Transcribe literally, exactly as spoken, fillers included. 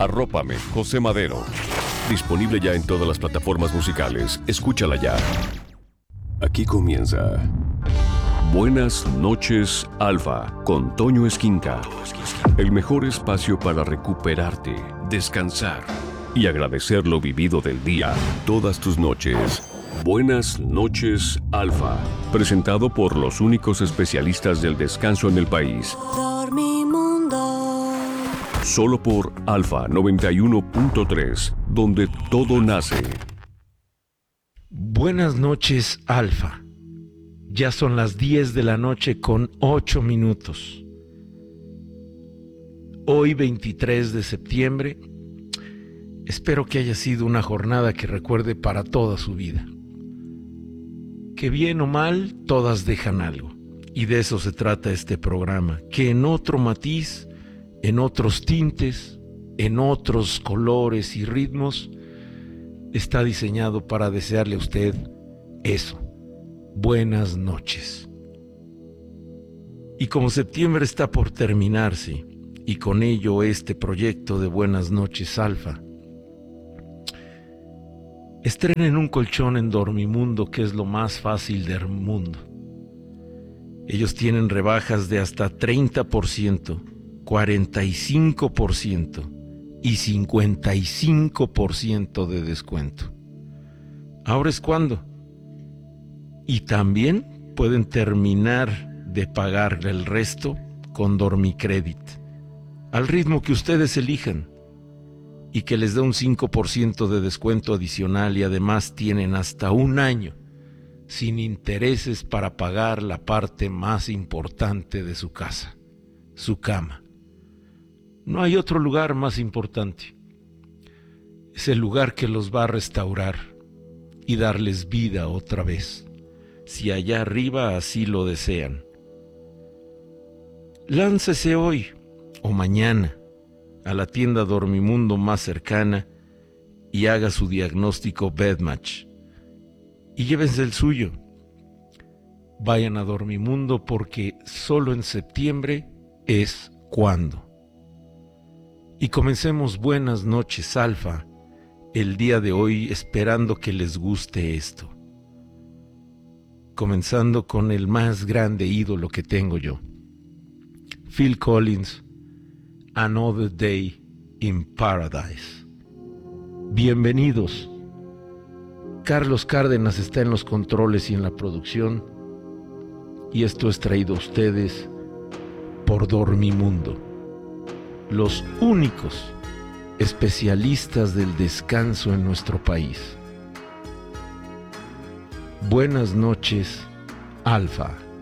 Arrópame, José Madero. Disponible ya en todas las plataformas musicales. Escúchala ya. Aquí comienza Buenas noches, Alfa, con Toño Esquinca. El mejor espacio para recuperarte, descansar y agradecer lo vivido del día. Todas tus noches. Buenas noches, Alfa. Presentado por los únicos especialistas del descanso en el país. Dormimundo. Solo por Alfa noventa y uno punto tres, donde todo nace. Buenas noches, Alfa. Ya son las diez de la noche con ocho minutos. Hoy, veintitrés de septiembre, espero que haya sido una jornada que recuerde para toda su vida. Que bien o mal, todas dejan algo. Y de eso se trata este programa, que en otro matiz, en otros tintes, en otros colores y ritmos, está diseñado para desearle a usted eso. Buenas noches. Y como septiembre está por terminarse, y con ello este proyecto de Buenas noches, Alfa, estrenen un colchón en Dormimundo, que es lo más fácil del mundo. Ellos tienen rebajas de hasta treinta por ciento, cuarenta y cinco por ciento y cincuenta y cinco por ciento de descuento. Ahora es cuando. Y también pueden terminar de pagar el resto con Dormicredit, al ritmo que ustedes elijan, y que les da un cinco por ciento de descuento adicional, y además tienen hasta un año sin intereses para pagar la parte más importante de su casa, su cama. No hay otro lugar más importante. Es el lugar que los va a restaurar y darles vida otra vez, si allá arriba así lo desean. Láncese hoy o mañana a la tienda Dormimundo más cercana y haga su diagnóstico BedMatch y llévense el suyo. Vayan a Dormimundo, porque solo en septiembre es cuando. Y comencemos Buenas noches, Alfa, el día de hoy, esperando que les guste esto. Comenzando con el más grande ídolo que tengo yo, Phil Collins, Another Day in Paradise. Bienvenidos. Carlos Cárdenas está en los controles y en la producción, y esto es traído a ustedes por Dormimundo, los únicos especialistas del descanso en nuestro país. Buenas noches, Alfa.